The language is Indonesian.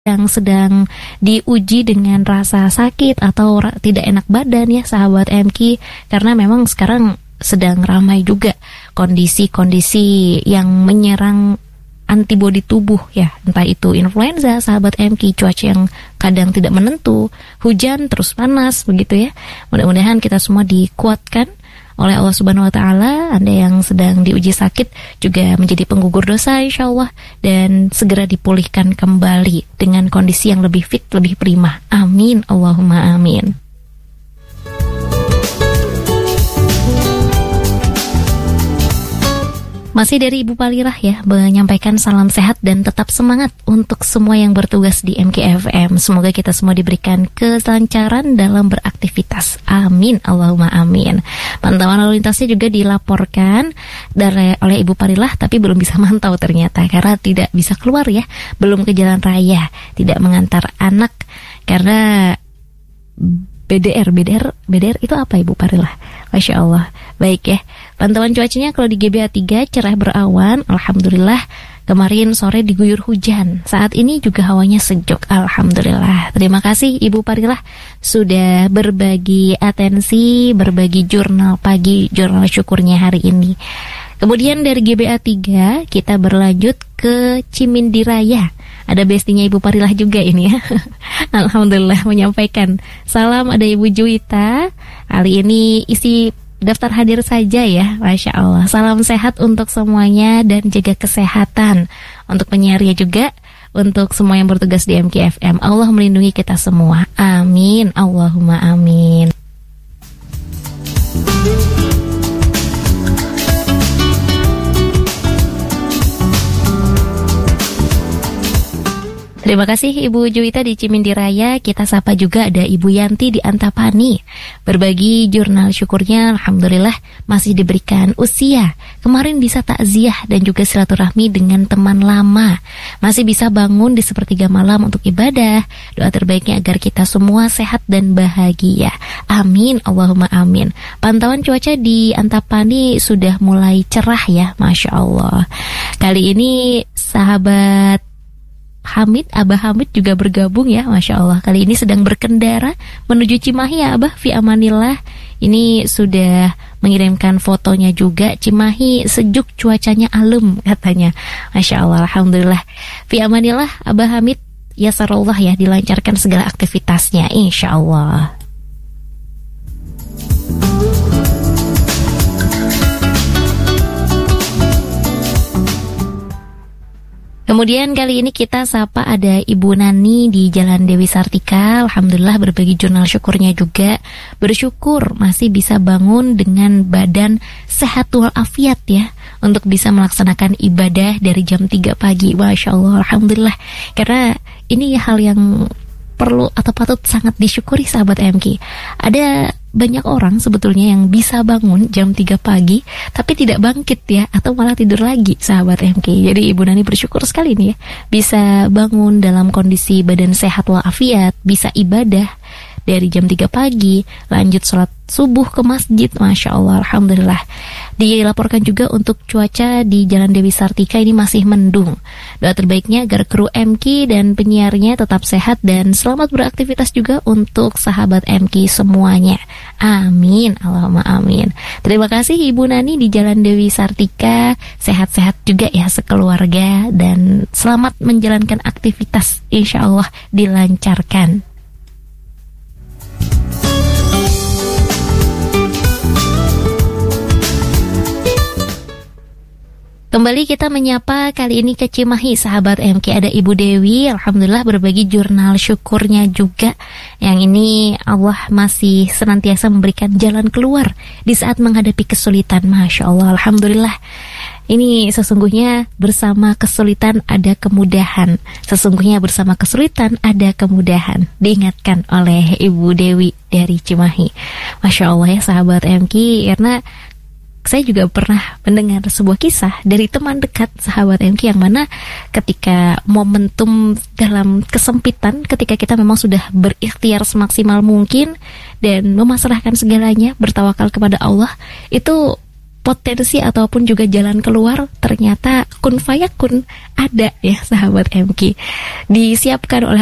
yang sedang diuji dengan rasa sakit atau tidak enak badan ya sahabat MQ, karena memang sekarang sedang ramai juga kondisi-kondisi yang menyerang antibodi tubuh ya, entah itu influenza sahabat MQ, cuaca yang kadang tidak menentu, hujan terus panas begitu ya. Mudah-mudahan kita semua dikuatkan oleh Allah Subhanahu wa taala. Anda yang sedang diuji sakit juga menjadi penggugur dosa insyaallah, dan segera dipulihkan kembali dengan kondisi yang lebih fit, lebih prima. Amin, Allahumma amin. Masih dari Ibu Palirah ya, menyampaikan salam sehat dan tetap semangat untuk semua yang bertugas di MKFM. Semoga kita semua diberikan kelancaran dalam beraktivitas. Amin, Allahumma amin. Pantauan lalu lintasnya juga dilaporkan oleh Ibu Palirah, tapi belum bisa mantau ternyata karena tidak bisa keluar ya, belum ke jalan raya, tidak mengantar anak karena BDR itu apa Ibu Parilah? Masya Allah. Baik ya. Pantauan cuacanya kalau di GBA 3 cerah berawan, alhamdulillah. Kemarin sore diguyur hujan. Saat ini juga hawanya sejuk, alhamdulillah. Terima kasih Ibu Parilah sudah berbagi atensi, berbagi jurnal pagi, jurnal syukurnya hari ini. Kemudian dari GBA 3 kita berlanjut ke Cimindi Raya. Ada bestinya Ibu Parilah juga ini ya. Alhamdulillah menyampaikan salam, ada Ibu Juwita. Kali ini isi daftar hadir saja ya, Masya Allah. Salam sehat untuk semuanya dan jaga kesehatan untuk penyiarnya juga, untuk semua yang bertugas di MKFM. Allah melindungi kita semua. Amin, Allahumma amin. Terima kasih Ibu Juwita di Cimindi Raya. Kita sapa juga ada Ibu Yanti di Antapani. Berbagi jurnal syukurnya, alhamdulillah masih diberikan usia. Kemarin bisa takziah dan juga silaturahmi dengan teman lama. Masih bisa bangun di sepertiga malam untuk ibadah. Doa terbaiknya agar kita semua sehat dan bahagia. Amin, Allahumma amin. Pantauan cuaca di Antapani sudah mulai cerah ya, Masya Allah. Kali ini sahabat Hamid, Abah Hamid juga bergabung ya, Masya Allah. Kali ini sedang berkendara menuju Cimahi ya Abah, fi amanillah. Ini sudah mengirimkan fotonya juga. Cimahi sejuk, cuacanya alem katanya. Masya Allah, alhamdulillah. Fi amanillah Abah Hamid, yasarallah ya, dilancarkan segala aktivitasnya insya Allah. Kemudian kali ini kita sapa ada Ibu Nani di Jalan Dewi Sartika. Alhamdulillah berbagi jurnal syukurnya juga. Bersyukur masih bisa bangun dengan badan sehat walafiat ya, untuk bisa melaksanakan ibadah dari jam 3 pagi. Masya Allah, alhamdulillah. Karena ini hal yang perlu atau patut sangat disyukuri sahabat MK. Ada banyak orang sebetulnya yang bisa bangun jam 3 pagi tapi tidak bangkit ya, atau malah tidur lagi sahabat MK. Jadi Ibu Nani bersyukur sekali nih ya, bisa bangun dalam kondisi badan sehat walafiat, bisa ibadah dari jam 3 pagi, lanjut sholat subuh ke masjid. Masya Allah, alhamdulillah. Dilaporkan juga untuk cuaca di Jalan Dewi Sartika ini masih mendung. Doa terbaiknya agar kru MK dan penyiarnya tetap sehat dan selamat beraktivitas juga untuk sahabat MK semuanya. Amin, Allahumma amin. Terima kasih Ibu Nani di Jalan Dewi Sartika. Sehat-sehat juga ya sekeluarga dan selamat menjalankan aktivitas, insya Allah dilancarkan. Kembali kita menyapa kali ini ke Cimahi sahabat MK. Ada Ibu Dewi, alhamdulillah berbagi jurnal syukurnya juga. Yang ini Allah masih senantiasa memberikan jalan keluar di saat menghadapi kesulitan. Masya Allah, alhamdulillah. Ini sesungguhnya bersama kesulitan ada kemudahan. Sesungguhnya bersama kesulitan ada kemudahan. Diingatkan oleh Ibu Dewi dari Cimahi. Masya Allah ya sahabat MK, karena saya juga pernah mendengar sebuah kisah dari teman dekat sahabat MK, yang mana ketika momentum dalam kesempitan, ketika kita memang sudah berikhtiar semaksimal mungkin dan memasrahkan segalanya, bertawakal kepada Allah, itu potensi ataupun juga jalan keluar ternyata kun fayakun ada ya sahabat MK. Disiapkan oleh